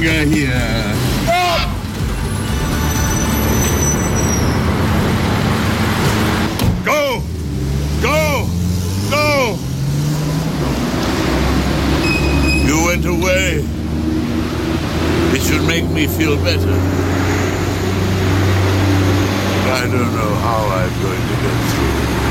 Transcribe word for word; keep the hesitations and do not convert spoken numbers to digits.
longer here. Stop! Go! Go! Go! You went away. It should make me feel better. I don't know how I'm going to get through.